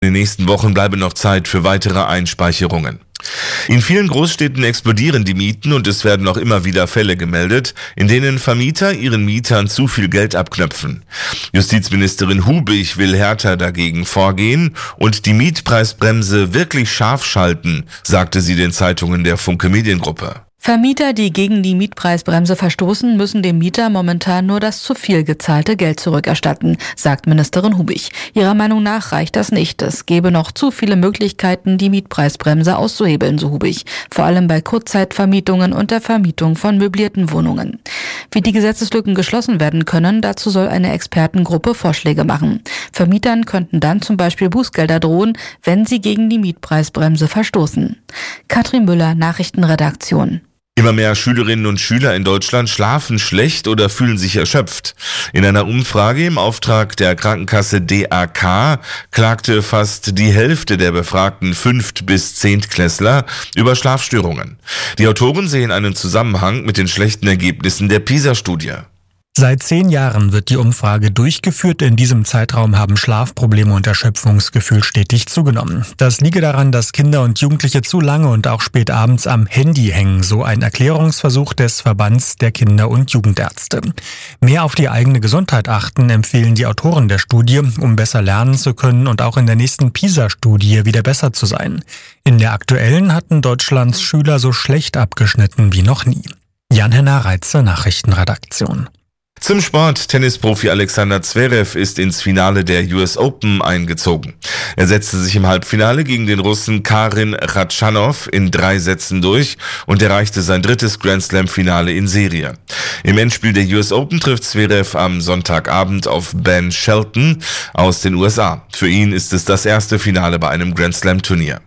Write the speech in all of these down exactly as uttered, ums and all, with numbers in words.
In den nächsten Wochen bleibe noch Zeit für weitere Einspeicherungen. In vielen Großstädten explodieren die Mieten und es werden noch immer wieder Fälle gemeldet, in denen Vermieter ihren Mietern zu viel Geld abknöpfen. Justizministerin Hubig will härter dagegen vorgehen und die Mietpreisbremse wirklich scharf schalten, sagte sie den Zeitungen der Funke Mediengruppe. Vermieter, die gegen die Mietpreisbremse verstoßen, müssen dem Mieter momentan nur das zu viel gezahlte Geld zurückerstatten, sagt Ministerin Hubig. Ihrer Meinung nach reicht das nicht. Es gebe noch zu viele Möglichkeiten, die Mietpreisbremse auszuhebeln, so Hubig. Vor allem bei Kurzzeitvermietungen und der Vermietung von möblierten Wohnungen. Wie die Gesetzeslücken geschlossen werden können, dazu soll eine Expertengruppe Vorschläge machen. Vermietern könnten dann zum Beispiel Bußgelder drohen, wenn sie gegen die Mietpreisbremse verstoßen. Katrin Müller, Nachrichtenredaktion. Immer mehr Schülerinnen und Schüler in Deutschland schlafen schlecht oder fühlen sich erschöpft. In einer Umfrage im Auftrag der Krankenkasse D A K klagte fast die Hälfte der befragten Fünft- bis Zehntklässler über Schlafstörungen. Die Autoren sehen einen Zusammenhang mit den schlechten Ergebnissen der PISA-Studie. Seit zehn Jahren wird die Umfrage durchgeführt. In diesem Zeitraum haben Schlafprobleme und Erschöpfungsgefühl stetig zugenommen. Das liege daran, dass Kinder und Jugendliche zu lange und auch spät abends am Handy hängen, so ein Erklärungsversuch des Verbands der Kinder- und Jugendärzte. Mehr auf die eigene Gesundheit achten empfehlen die Autoren der Studie, um besser lernen zu können und auch in der nächsten PISA-Studie wieder besser zu sein. In der aktuellen hatten Deutschlands Schüler so schlecht abgeschnitten wie noch nie. Jan-Henner Reitze, Nachrichtenredaktion. Zum Sport. Tennisprofi Alexander Zverev ist ins Finale der U S Open eingezogen. Er setzte sich im Halbfinale gegen den Russen Karin Khachanov in drei Sätzen durch und erreichte sein drittes Grand-Slam-Finale in Serie. Im Endspiel der U S Open trifft Zverev am Sonntagabend auf Ben Shelton aus den U S A. Für ihn ist es das erste Finale bei einem Grand-Slam-Turnier.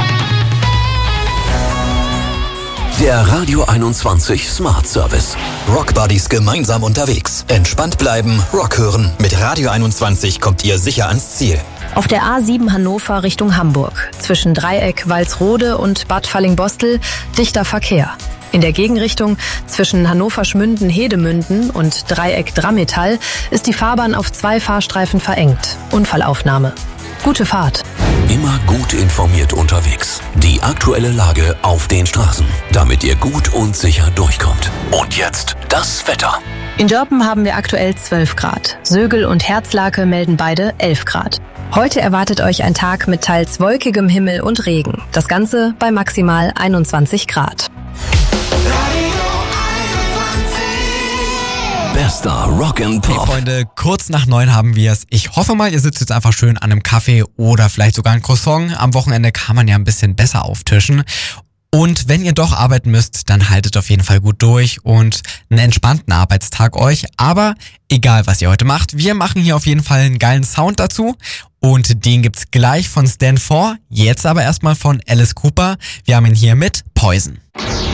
Der Radio einundzwanzig Smart Service. Rock Buddies gemeinsam unterwegs. Entspannt bleiben, Rock hören. Mit Radio einundzwanzig kommt ihr sicher ans Ziel. Auf der A sieben Hannover Richtung Hamburg. Zwischen Dreieck Walsrode und Bad Fallingbostel dichter Verkehr. In der Gegenrichtung zwischen Hannover-Schmünden-Hedemünden und Dreieck Drammetall ist die Fahrbahn auf zwei Fahrstreifen verengt. Unfallaufnahme. Gute Fahrt. Immer gut informiert unterwegs. Die aktuelle Lage auf den Straßen, damit ihr gut und sicher durchkommt. Und jetzt das Wetter. In Dörpen haben wir aktuell zwölf Grad. Sögel und Herzlake melden beide elf Grad. Heute erwartet euch ein Tag mit teils wolkigem Himmel und Regen. Das Ganze bei maximal einundzwanzig Grad. Bester Rock and Pop. Hey Freunde, kurz nach neun haben wir es. Ich hoffe mal, ihr sitzt jetzt einfach schön an einem Kaffee oder vielleicht sogar ein Croissant. Am Wochenende kann man ja ein bisschen besser auftischen. Und wenn ihr doch arbeiten müsst, dann haltet auf jeden Fall gut durch und einen entspannten Arbeitstag euch. Aber egal, was ihr heute macht, wir machen hier auf jeden Fall einen geilen Sound dazu. Und den gibt's gleich von Stan four. Jetzt aber erstmal von Alice Cooper. Wir haben ihn hier mit Poison.